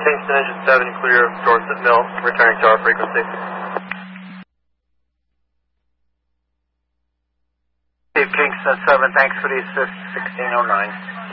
Kingston Engine 7, clear of Dorset Mill, returning to our frequency. Steve Kingston 7, thanks for the assist, 1609.